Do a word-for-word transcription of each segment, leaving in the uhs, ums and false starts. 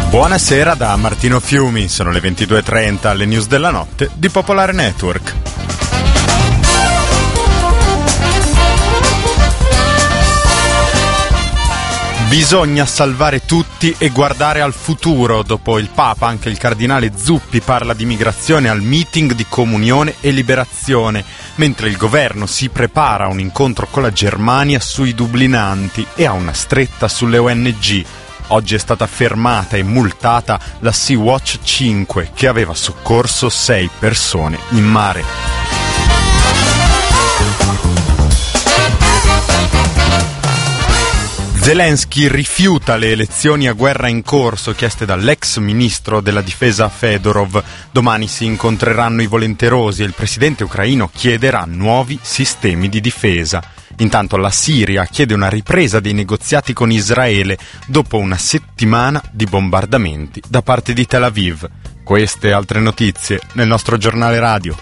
Buonasera da Martino Fiumi, sono le ventidue e trenta, alle news della notte di Popolare Network. Bisogna salvare tutti e guardare al futuro. Dopo il Papa, anche il cardinale Zuppi parla di migrazione al meeting di Comunione e Liberazione, mentre il governo si prepara a un incontro con la Germania sui dublinanti e a una stretta sulle O N G. Oggi è stata fermata e multata la Sea-Watch cinque, che aveva soccorso sei persone in mare. Zelensky rifiuta le elezioni a guerra in corso chieste dall'ex ministro della difesa Fedorov. Domani si incontreranno i volenterosi e il presidente ucraino chiederà nuovi sistemi di difesa. Intanto la Siria chiede una ripresa dei negoziati con Israele dopo una settimana di bombardamenti da parte di Tel Aviv. Queste e altre notizie nel nostro giornale radio.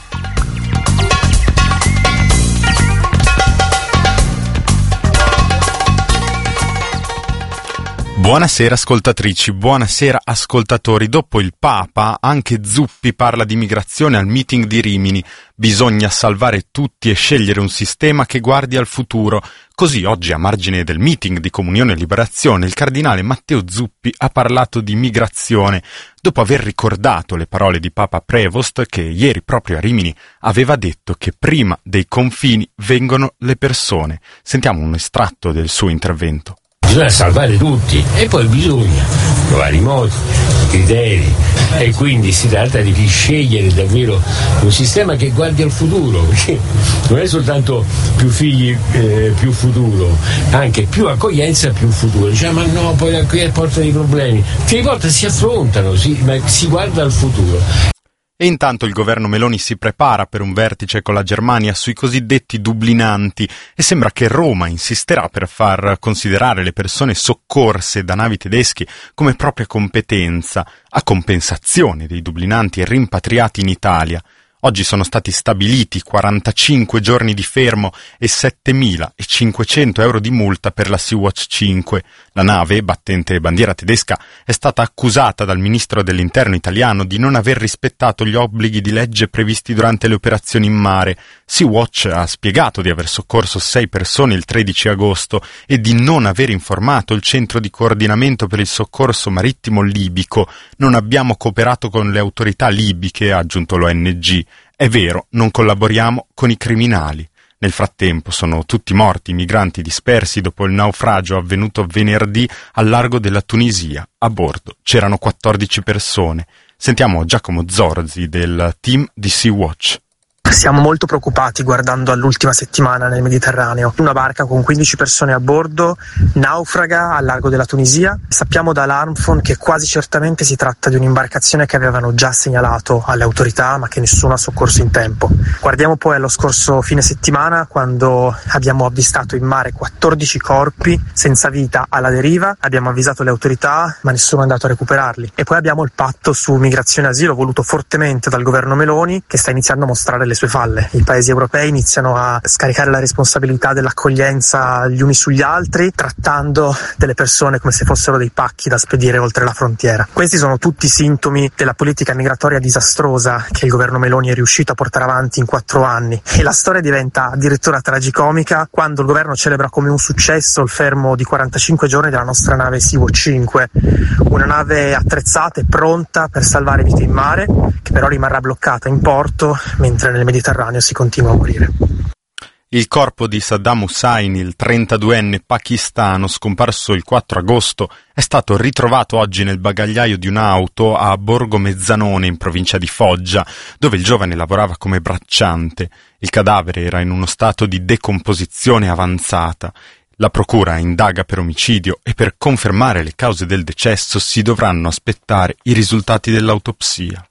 Buonasera ascoltatrici, buonasera ascoltatori. Dopo il Papa, anche Zuppi parla di migrazione al meeting di Rimini. Bisogna salvare tutti e scegliere un sistema che guardi al futuro. Così oggi, a margine del meeting di Comunione e Liberazione, il cardinale Matteo Zuppi ha parlato di migrazione, dopo aver ricordato le parole di Papa Prevost, che ieri proprio a Rimini aveva detto che prima dei confini vengono le persone. Sentiamo un estratto del suo intervento. Bisogna salvare tutti e poi bisogna trovare i modi, i criteri, e quindi si tratta di scegliere davvero un sistema che guardi al futuro, perché non è soltanto più figli, eh, più futuro, anche più accoglienza, più futuro. Diciamo, ma no, poi da qui porta dei problemi. Che volte si affrontano, si, ma si guarda al futuro. E intanto il governo Meloni si prepara per un vertice con la Germania sui cosiddetti dublinanti e sembra che Roma insisterà per far considerare le persone soccorse da navi tedeschi come propria competenza, a compensazione dei dublinanti rimpatriati in Italia. Oggi sono stati stabiliti quarantacinque giorni di fermo e settemilacinquecento euro di multa per la Sea-Watch cinque. La nave, battente bandiera tedesca, è stata accusata dal ministro dell'Interno italiano di non aver rispettato gli obblighi di legge previsti durante le operazioni in mare. Sea-Watch ha spiegato di aver soccorso sei persone il tredici agosto e di non aver informato il centro di coordinamento per il soccorso marittimo libico. Non abbiamo cooperato con le autorità libiche, ha aggiunto l'O N G. È vero, non collaboriamo con i criminali. Nel frattempo sono tutti morti i migranti dispersi dopo il naufragio avvenuto venerdì al largo della Tunisia. A bordo c'erano quattordici persone. Sentiamo Giacomo Zorzi del team di Sea-Watch. Siamo molto preoccupati guardando all'ultima settimana nel Mediterraneo. Una barca con quindici persone a bordo naufraga al largo della Tunisia. Sappiamo dall'Armfon che quasi certamente si tratta di un'imbarcazione che avevano già segnalato alle autorità ma che nessuno ha soccorso in tempo. Guardiamo poi allo scorso fine settimana, quando abbiamo avvistato in mare quattordici corpi senza vita alla deriva. Abbiamo avvisato le autorità ma nessuno è andato a recuperarli. E poi abbiamo il patto su migrazione e asilo voluto fortemente dal governo Meloni, che sta iniziando a mostrare le sue falle. I paesi europei iniziano a scaricare la responsabilità dell'accoglienza gli uni sugli altri, trattando delle persone come se fossero dei pacchi da spedire oltre la frontiera. Questi sono tutti sintomi della politica migratoria disastrosa che il governo Meloni è riuscito a portare avanti in quattro anni, e la storia diventa addirittura tragicomica quando il governo celebra come un successo il fermo di quarantacinque giorni della nostra nave Sea-Watch cinque, una nave attrezzata e pronta per salvare vite in mare, che però rimarrà bloccata in porto mentre nel Mediterraneo si continua a morire. Il corpo di Saddam Hussein, il trentaduenne pakistano scomparso il quattro agosto, è stato ritrovato oggi nel bagagliaio di un'auto a Borgo Mezzanone, in provincia di Foggia, dove il giovane lavorava come bracciante. Il cadavere era in uno stato di decomposizione avanzata. La procura indaga per omicidio e per confermare le cause del decesso si dovranno aspettare i risultati dell'autopsia.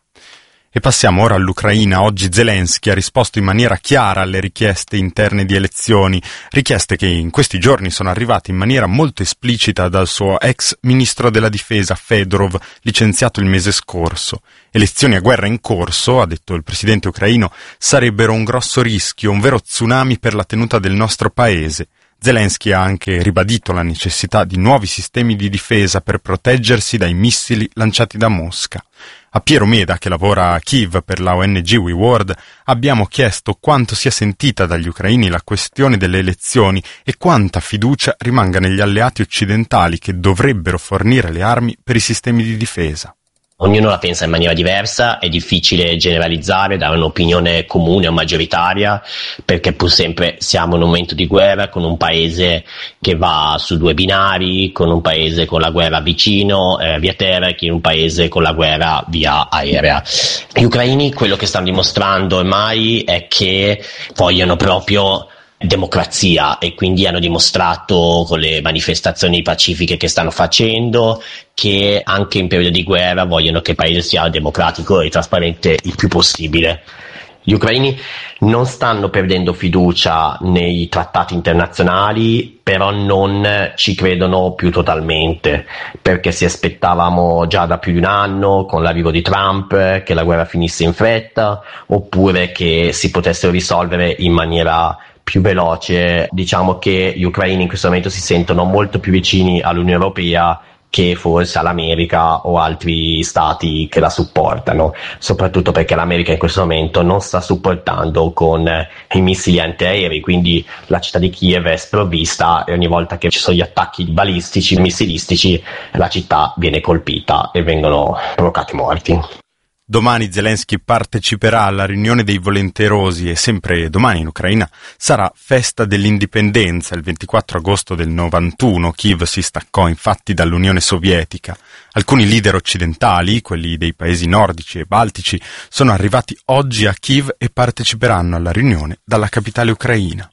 E passiamo ora all'Ucraina. Oggi Zelensky ha risposto in maniera chiara alle richieste interne di elezioni, richieste che in questi giorni sono arrivate in maniera molto esplicita dal suo ex ministro della difesa Fedorov, licenziato il mese scorso. Elezioni a guerra in corso, ha detto il presidente ucraino, sarebbero un grosso rischio, un vero tsunami per la tenuta del nostro paese. Zelensky ha anche ribadito la necessità di nuovi sistemi di difesa per proteggersi dai missili lanciati da Mosca. A Piero Meda, che lavora a Kiev per la O N G We World, abbiamo chiesto quanto sia sentita dagli ucraini la questione delle elezioni e quanta fiducia rimanga negli alleati occidentali che dovrebbero fornire le armi per i sistemi di difesa. Ognuno la pensa in maniera diversa, è difficile generalizzare, dare un'opinione comune o maggioritaria, perché pur sempre siamo in un momento di guerra con un paese che va su due binari, con un paese con la guerra vicino, eh, via terra, e in un paese con la guerra via aerea. Gli ucraini quello che stanno dimostrando ormai è che vogliono proprio democrazia, e quindi hanno dimostrato con le manifestazioni pacifiche che stanno facendo che anche in periodo di guerra vogliono che il paese sia democratico e trasparente il più possibile. Gli ucraini non stanno perdendo fiducia nei trattati internazionali, però non ci credono più totalmente, perché si aspettavamo già da più di un anno, con l'arrivo di Trump, che la guerra finisse in fretta, oppure che si potessero risolvere in maniera più veloce. Diciamo che gli ucraini in questo momento si sentono molto più vicini all'Unione Europea che forse all'America o altri stati che la supportano, soprattutto perché l'America in questo momento non sta supportando con i missili antiaerei, quindi la città di Kiev è sprovvista e ogni volta che ci sono gli attacchi balistici, missilistici, la città viene colpita e vengono provocati morti. Domani Zelensky parteciperà alla riunione dei volenterosi e sempre domani in Ucraina sarà festa dell'indipendenza. Il ventiquattro agosto del novantuno Kiev si staccò infatti dall'Unione Sovietica. Alcuni leader occidentali, quelli dei paesi nordici e baltici, sono arrivati oggi a Kiev e parteciperanno alla riunione dalla capitale ucraina.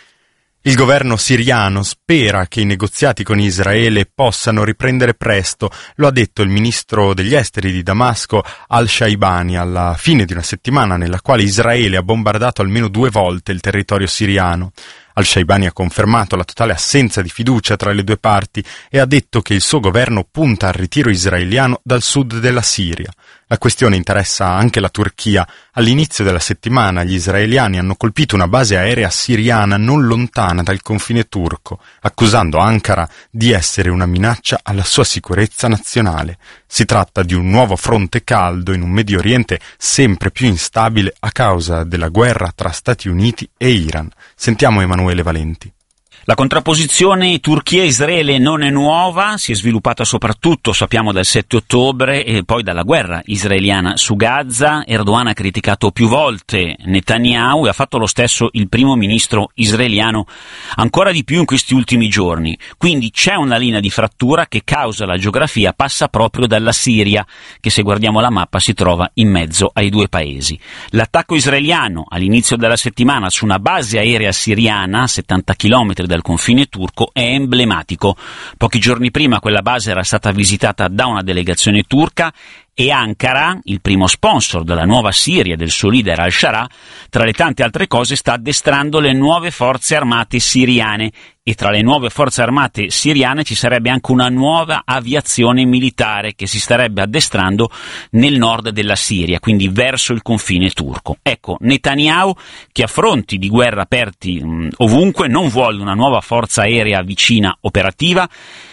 Il governo siriano spera che i negoziati con Israele possano riprendere presto, lo ha detto il ministro degli esteri di Damasco al-Shaibani alla fine di una settimana nella quale Israele ha bombardato almeno due volte il territorio siriano. Al-Shaibani ha confermato la totale assenza di fiducia tra le due parti e ha detto che il suo governo punta al ritiro israeliano dal sud della Siria. La questione interessa anche la Turchia. All'inizio della settimana gli israeliani hanno colpito una base aerea siriana non lontana dal confine turco, accusando Ankara di essere una minaccia alla sua sicurezza nazionale. Si tratta di un nuovo fronte caldo in un Medio Oriente sempre più instabile a causa della guerra tra Stati Uniti e Iran. Sentiamo Emanuele Valenti. La contrapposizione Turchia-Israele non è nuova, si è sviluppata soprattutto, sappiamo, dal sette ottobre e poi dalla guerra israeliana su Gaza. Erdogan ha criticato più volte Netanyahu e ha fatto lo stesso il primo ministro israeliano, ancora di più in questi ultimi giorni. Quindi c'è una linea di frattura che, causa la geografia, passa proprio dalla Siria, che se guardiamo la mappa si trova in mezzo ai due paesi. L'attacco israeliano all'inizio della settimana su una base aerea siriana a settanta chilometri dal confine turco è emblematico. Pochi giorni prima quella base era stata visitata da una delegazione turca e Ankara, il primo sponsor della nuova Siria del suo leader al-Shara, tra le tante altre cose sta addestrando le nuove forze armate siriane, e tra le nuove forze armate siriane ci sarebbe anche una nuova aviazione militare che si starebbe addestrando nel nord della Siria, quindi verso il confine turco. Ecco, Netanyahu, che a fronti di guerra aperti mh, ovunque, non vuole una nuova forza aerea vicina operativa,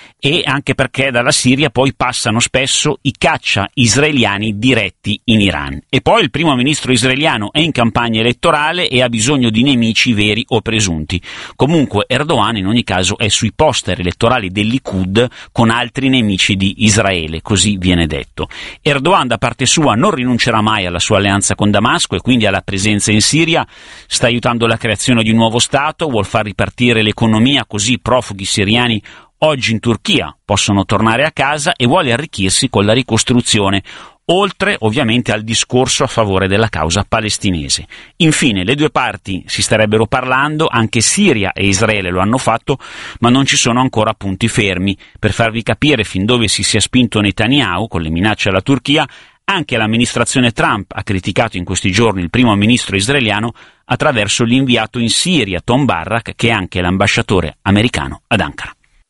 e anche perché dalla Siria poi passano spesso i caccia israeliani diretti in Iran. E poi il primo ministro israeliano è in campagna elettorale e ha bisogno di nemici veri o presunti. Comunque Erdogan in ogni caso è sui poster elettorali del Likud con altri nemici di Israele, così viene detto. Erdogan da parte sua non rinuncerà mai alla sua alleanza con Damasco e quindi alla presenza in Siria, sta aiutando la creazione di un nuovo Stato, vuol far ripartire l'economia così i profughi siriani oggi in Turchia possono tornare a casa e vuole arricchirsi con la ricostruzione, oltre ovviamente al discorso a favore della causa palestinese. Infine, le due parti si starebbero parlando, anche Siria e Israele lo hanno fatto, ma non ci sono ancora punti fermi. Per farvi capire fin dove si sia spinto Netanyahu con le minacce alla Turchia, anche l'amministrazione Trump ha criticato in questi giorni il primo ministro israeliano attraverso l'inviato in Siria Tom Barrack, che è anche l'ambasciatore americano ad Ankara.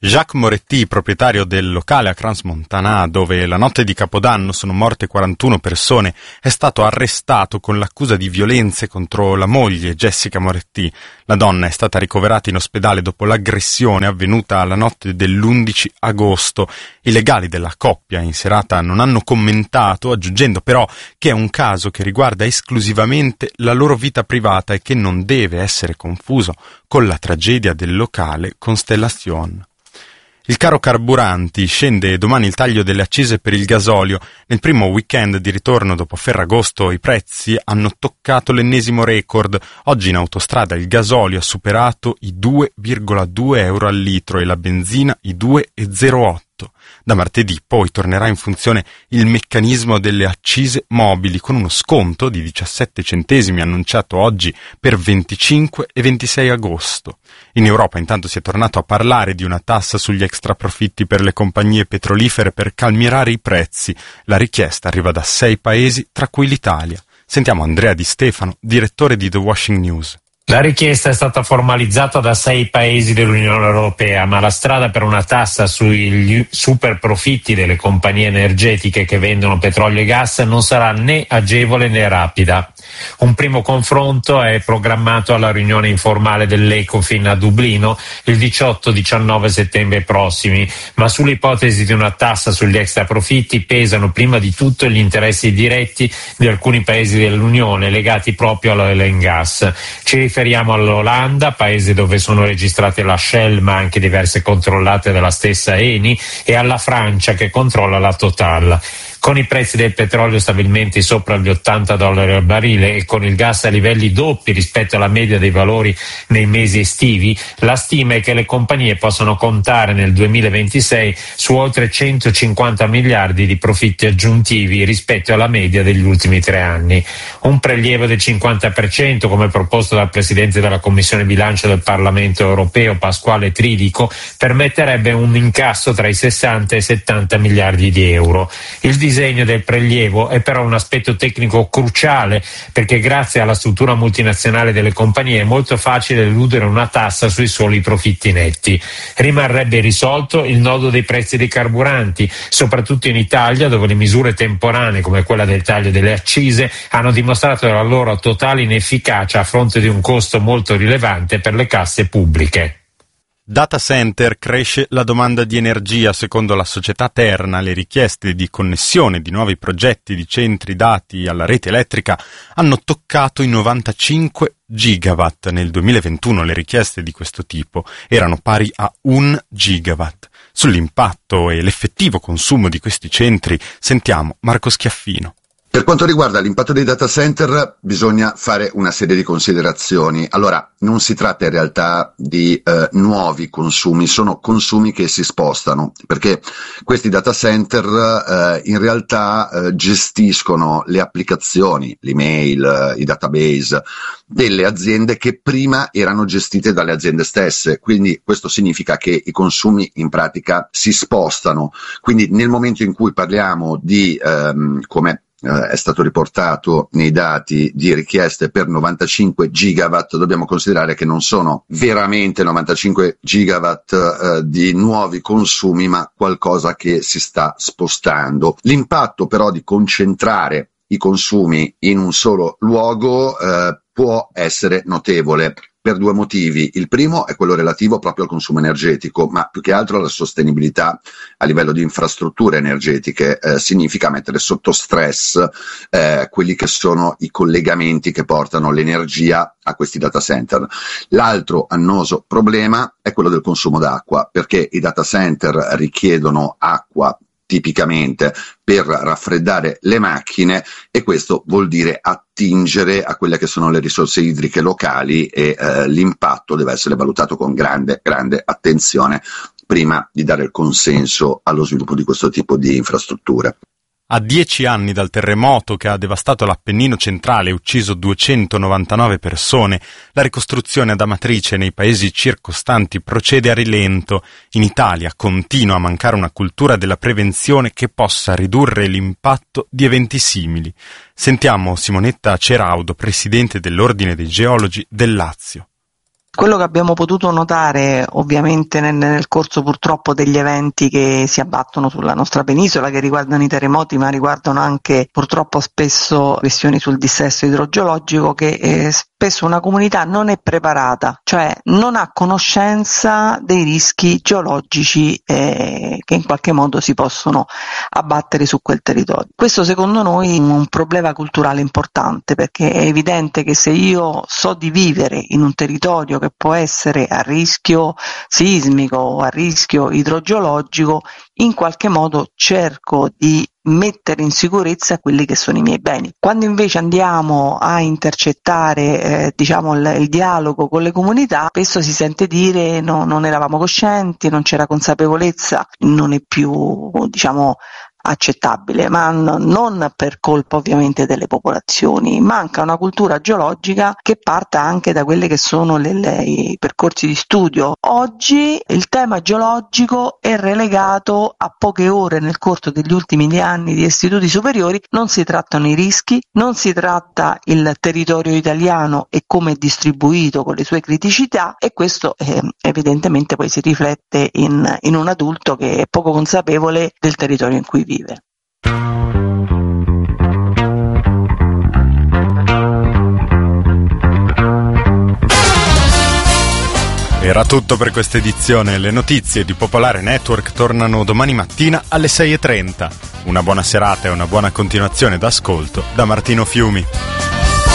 Jacques Moretti, proprietario del locale a Crans-Montana, dove la notte di Capodanno sono morte quarantuno persone, è stato arrestato con l'accusa di violenze contro la moglie, Jessica Moretti. La donna è stata ricoverata in ospedale dopo l'aggressione avvenuta la notte dell'undici agosto. I legali della coppia in serata non hanno commentato, aggiungendo però che è un caso che riguarda esclusivamente la loro vita privata e che non deve essere confuso con la tragedia del locale Constellation. Il caro carburanti, scende domani il taglio delle accise per il gasolio. Nel primo weekend di ritorno dopo Ferragosto i prezzi hanno toccato l'ennesimo record. Oggi in autostrada il gasolio ha superato i due virgola due euro al litro e la benzina i due virgola zero otto. Da martedì poi tornerà in funzione il meccanismo delle accise mobili con uno sconto di diciassette centesimi annunciato oggi per venticinque e ventisei agosto. In Europa intanto si è tornato a parlare di una tassa sugli extraprofitti per le compagnie petrolifere per calmierare i prezzi. La richiesta arriva da sei paesi, tra cui l'Italia. Sentiamo Andrea Di Stefano, direttore di The Washing News. La richiesta è stata formalizzata da sei paesi dell'Unione Europea, ma la strada per una tassa sui super profitti delle compagnie energetiche che vendono petrolio e gas non sarà né agevole né rapida. Un primo confronto è programmato alla riunione informale dell'Ecofin a Dublino il diciotto diciannove settembre prossimi, ma sull'ipotesi di una tassa sugli extraprofitti pesano prima di tutto gli interessi diretti di alcuni paesi dell'Unione legati proprio all'oil and gas. Ci riferiamo all'Olanda, paese dove sono registrate la Shell ma anche diverse controllate dalla stessa Eni, e alla Francia che controlla la Total. Con i prezzi del petrolio stabilmente sopra gli ottanta dollari al barile e con il gas a livelli doppi rispetto alla media dei valori nei mesi estivi, la stima è che le compagnie possano contare nel duemilaventisei su oltre centocinquanta miliardi di profitti aggiuntivi rispetto alla media degli ultimi tre anni. Un prelievo del cinquanta per cento, come proposto dal Presidente della Commissione Bilancio del Parlamento Europeo, Pasquale Tridico, permetterebbe un incasso tra i sessanta e i settanta miliardi di euro. Il Il disegno del prelievo è però un aspetto tecnico cruciale perché grazie alla struttura multinazionale delle compagnie è molto facile eludere una tassa sui soli profitti netti. Rimarrebbe irrisolto il nodo dei prezzi dei carburanti, soprattutto in Italia dove le misure temporanee come quella del taglio delle accise hanno dimostrato la loro totale inefficacia a fronte di un costo molto rilevante per le casse pubbliche. Data center, cresce la domanda di energia. Secondo la società Terna, le richieste di connessione di nuovi progetti di centri dati alla rete elettrica hanno toccato i novantacinque gigawatt. Nel duemilaventuno le richieste di questo tipo erano pari a un gigawatt. Sull'impatto e l'effettivo consumo di questi centri sentiamo Marco Schiaffino. Per quanto riguarda l'impatto dei data center bisogna fare una serie di considerazioni. Allora, non si tratta in realtà di eh, nuovi consumi, sono consumi che si spostano, perché questi data center eh, in realtà eh, gestiscono le applicazioni, l'email, eh, i database delle aziende che prima erano gestite dalle aziende stesse, quindi questo significa che i consumi in pratica si spostano. Quindi nel momento in cui parliamo di ehm, come Uh, è stato riportato nei dati di richieste per novantacinque gigawatt, dobbiamo considerare che non sono veramente novantacinque gigawatt uh, di nuovi consumi, ma qualcosa che si sta spostando. L'impatto però di concentrare i consumi in un solo luogo uh, può essere notevole per due motivi. Il primo è quello relativo proprio al consumo energetico, ma più che altro alla sostenibilità a livello di infrastrutture energetiche. Eh, significa mettere sotto stress eh, quelli che sono i collegamenti che portano l'energia a questi data center. L'altro annoso problema è quello del consumo d'acqua, perché i data center richiedono acqua tipicamente per raffreddare le macchine e questo vuol dire attingere a quelle che sono le risorse idriche locali e eh, l'impatto deve essere valutato con grande, grande attenzione prima di dare il consenso allo sviluppo di questo tipo di infrastrutture. A dieci anni dal terremoto che ha devastato l'Appennino centrale e ucciso duecentonovantanove persone, la ricostruzione ad Amatrice nei paesi circostanti procede a rilento. In Italia continua a mancare una cultura della prevenzione che possa ridurre l'impatto di eventi simili. Sentiamo Simonetta Ceraudo, presidente dell'Ordine dei Geologi del Lazio. Quello che abbiamo potuto notare ovviamente nel, nel corso purtroppo degli eventi che si abbattono sulla nostra penisola, che riguardano i terremoti ma riguardano anche purtroppo spesso questioni sul dissesto idrogeologico, che eh, spesso una comunità non è preparata, cioè non ha conoscenza dei rischi geologici eh, che in qualche modo si possono abbattere su quel territorio. Questo secondo noi è un problema culturale importante, perché è evidente che se io so di vivere in un territorio che può essere a rischio sismico o a rischio idrogeologico, in qualche modo cerco di mettere in sicurezza quelli che sono i miei beni. Quando invece andiamo a intercettare eh, diciamo il, il dialogo con le comunità, spesso si sente dire no, non eravamo coscienti, non c'era consapevolezza, non è più diciamo accettabile, ma non per colpa ovviamente delle popolazioni. Manca una cultura geologica che parta anche da quelle che sono le, le, i percorsi di studio. Oggi il tema geologico è relegato a poche ore nel corso degli ultimi anni di istituti superiori. Non si trattano i rischi, non si tratta il territorio italiano e come è distribuito con le sue criticità, e questo eh, evidentemente poi si riflette in, in un adulto che è poco consapevole del territorio in cui vive. Vive. Era tutto per questa edizione. Le notizie di Popolare Network tornano domani mattina alle sei e trenta. Una buona serata e una buona continuazione d'ascolto da Martino Fiumi.